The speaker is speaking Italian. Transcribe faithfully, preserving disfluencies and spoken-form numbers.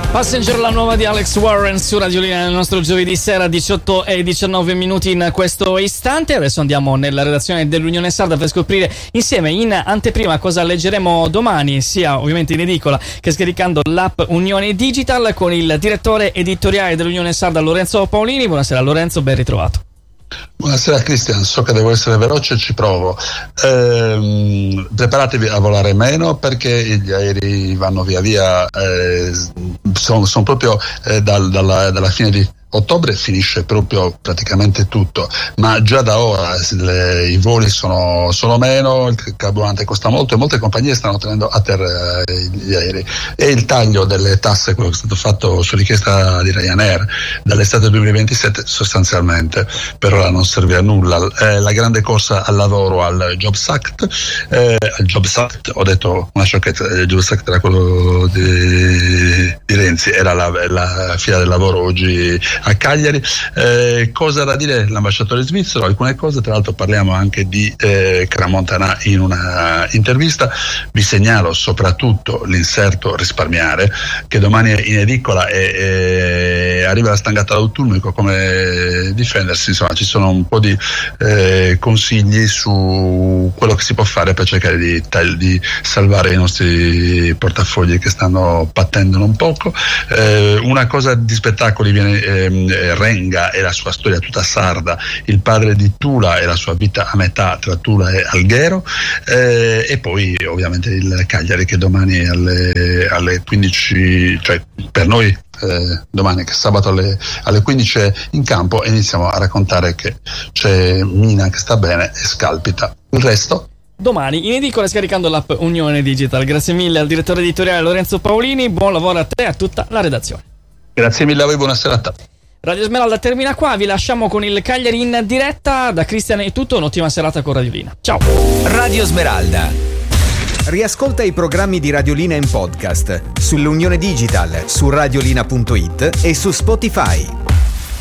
Passenger, la nuova di Alex Warren su Radiolina nel nostro giovedì sera, diciotto e diciannove minuti in questo istante. Adesso andiamo nella redazione dell'Unione Sarda per scoprire insieme in anteprima cosa leggeremo domani, sia ovviamente in edicola che scaricando l'app Unione Digital, con il direttore editoriale dell'Unione Sarda Lorenzo Paolini. Buonasera Lorenzo, ben ritrovato. Buonasera Cristian, so che devo essere veloce e ci provo. Ehm, preparatevi a volare meno, perché gli aerei vanno via via, eh, sono son proprio eh, dal, dalla, dalla fine di ottobre finisce proprio praticamente tutto, ma già da ora le, i voli sono, sono meno, il carburante costa molto e molte compagnie stanno tenendo a terra eh, gli aerei, e il taglio delle tasse, quello che è stato fatto su richiesta di Ryanair dall'estate duemilaventisette, sostanzialmente per ora non serve a nulla. Eh, la grande corsa al lavoro, al Jobs Act, eh, al Jobs Act, ho detto una sciocchezza, il Jobs Act era quello di, di Renzi, era la, la fila del lavoro oggi a Cagliari. Eh, cosa da dire l'ambasciatore svizzero? Alcune cose, tra l'altro parliamo anche di eh, Cramontana in una intervista. Vi segnalo soprattutto l'inserto risparmiare, che domani è in edicola e, e arriva la stangata d'autunno, come difendersi. Insomma, ci sono un po' di eh, consigli su quello che si può fare per cercare di, di salvare i nostri portafogli che stanno patendo un poco. Eh, una cosa di spettacoli viene eh, Renga e la sua storia tutta sarda, il padre di Tula e la sua vita a metà tra Tula e Alghero, eh, e poi ovviamente il Cagliari, che domani alle, alle quindici, cioè per noi eh, domani che è sabato alle, alle quindici in campo, e iniziamo a raccontare che c'è Mina che sta bene e scalpita. Il resto domani in edicola scaricando l'app Unione Digital. Grazie mille al direttore editoriale Lorenzo Paolini, buon lavoro a te e a tutta la redazione. Grazie mille a voi, buona serata. Radio Smeralda termina qua, vi lasciamo con il Cagliari in diretta. Da Cristian è tutto, un'ottima serata con Radiolina. Ciao. Radio Smeralda. Riascolta i programmi di Radiolina in podcast sull'Unione Digital, su radiolina punto it e su Spotify.